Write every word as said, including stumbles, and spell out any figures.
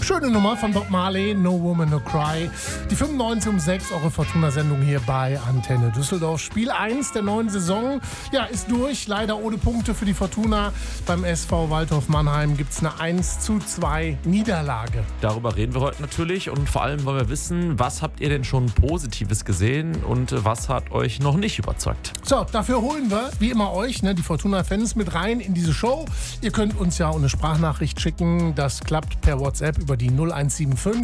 Schöne Nummer von Bob Marley, No Woman, No Cry. Die fünfundneunzig um sechs, eure Fortuna-Sendung hier bei Antenne Düsseldorf. Spiel eins der neuen Saison, ja, ist durch. Leider ohne Punkte für die Fortuna. Beim S V Waldhof Mannheim gibt es eine eins zu zwei Niederlage. Darüber reden wir heute natürlich und vor allem wollen wir wissen, was habt ihr denn schon Positives gesehen und was hat euch noch nicht überzeugt? So, dafür holen wir, wie immer euch, ne, die Fortuna-Fans mit rein in diese Show. Ihr könnt uns ja eine Sprachnachricht schicken. Das klappt per WhatsApp über die null eins sieben fünf